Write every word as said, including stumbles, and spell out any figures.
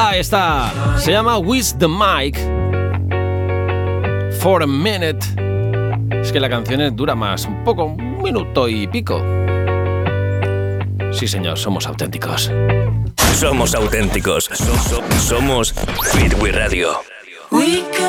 Ahí está. Se llama With the Mic for a Minute. Es que la canción dura más, un poco, un minuto y pico. Sí, señor, somos auténticos. Somos auténticos. Somos Beatway Radio.